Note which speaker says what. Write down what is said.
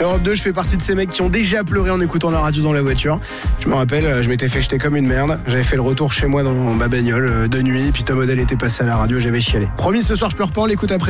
Speaker 1: Europe 2, je fais partie de ces mecs qui ont déjà pleuré en écoutant la radio dans la voiture. Je me rappelle, je m'étais fait jeter comme une merde. J'avais fait le retour chez moi dans ma bagnole de nuit, puis Tom Odell était passé à la radio, j'avais chialé. Promis, ce soir je pleure pas, on l'écoute après.